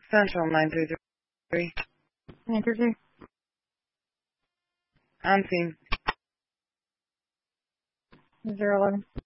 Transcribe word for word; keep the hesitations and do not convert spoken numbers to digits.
Central nine three three. nine three three. On scene. zero eleven.